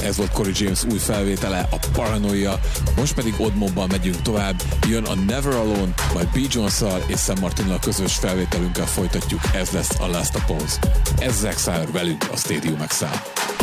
Ez volt Corey James új felvétele, a Paranoia. Most pedig Oddmobban megyünk tovább. Jön a Never Alone, majd B. Jones-szal és Sam Martinnal közös felvételünkkel folytatjuk. Ez lesz a Last Oppose. Ez Zack Sire velünk a Stadium X-en.